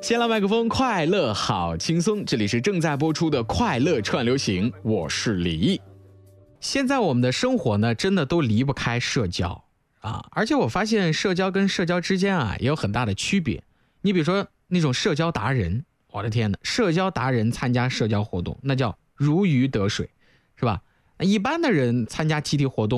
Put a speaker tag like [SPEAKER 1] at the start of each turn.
[SPEAKER 1] 先来麦克风，快乐好轻松，这里是正在播出的快乐串流行，我是李毅。现在我们的生活呢，真的都离不开社交啊，而且我发现社交跟社交之间啊也有很大的区别。你比如说那种社交达人，我的天哪，社交达人参加社交活动那叫如鱼得水，是吧？一般的人参加集体活动